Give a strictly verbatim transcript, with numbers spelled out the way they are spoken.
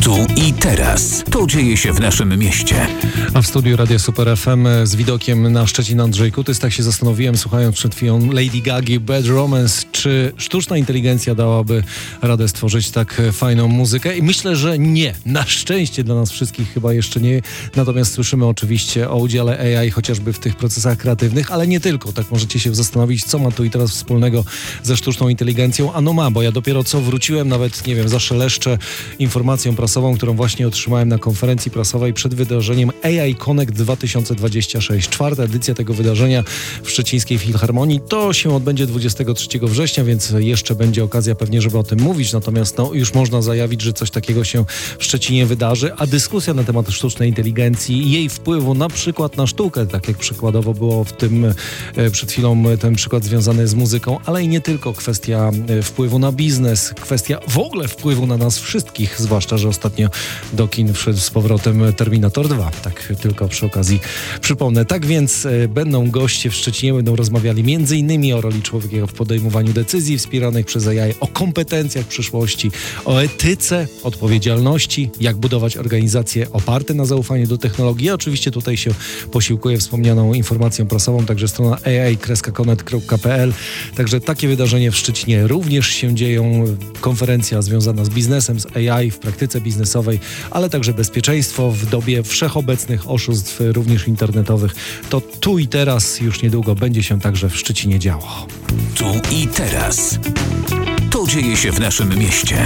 Tu i teraz. To dzieje się w naszym mieście. A w studiu Radia Super F M z widokiem na Szczecin Andrzej Kutys. Tak się zastanowiłem, słuchając przed chwilą Lady Gagi, Bad Romance, czy sztuczna inteligencja dałaby radę stworzyć tak fajną muzykę? I myślę, że nie. Na szczęście dla nas wszystkich chyba jeszcze nie. Natomiast słyszymy oczywiście o udziale A I chociażby w tych procesach kreatywnych, ale nie tylko. Tak możecie się zastanowić, co ma tu i teraz wspólnego ze sztuczną inteligencją. Ano ma, bo ja dopiero co wróciłem, nawet nie wiem, zaszeleszczę informacją prasową, którą właśnie otrzymałem na konferencji prasowej przed wydarzeniem A I Connect dwa tysiące dwadzieścia sześć. Czwarta edycja tego wydarzenia w Szczecińskiej Filharmonii. To się odbędzie dwudziestego trzeciego września, więc jeszcze będzie okazja pewnie, żeby o tym mówić. Natomiast no, już można zajawić, że coś takiego się w Szczecinie wydarzy, a dyskusja na temat sztucznej inteligencji i jej wpływu na przykład na sztukę, tak jak przykładowo było w tym e, przed chwilą ten przykład związany z muzyką, ale i nie tylko. Kwestia e, wpływu na biznes, kwestia w ogóle wpływu na nas wszystkich, zwłaszcza, że ostatnio do kin wszedł z powrotem Terminator dwa. Tak tylko przy okazji przypomnę. Tak więc e, będą goście w Szczecinie, będą rozmawiali między innymi o roli człowieka w podejmowaniu decyzji wspieranych przez A I, o kompetencjach przyszłości, o etyce, odpowiedzialności, jak budować organizacje oparte na zaufaniu do technologii. Ja oczywiście tutaj się posiłkuję wspomnianą informacją prasową, także strona a i kropka connect kropka p l. Także takie wydarzenie w Szczecinie również się dzieją. Konferencja związana z biznesem, z A I w praktyce biznesowej, ale także bezpieczeństwo w dobie wszechobecnych oszustw, również internetowych. To tu i teraz już niedługo będzie się także w Szczecinie działo. Tu i teraz. To dzieje się w naszym mieście.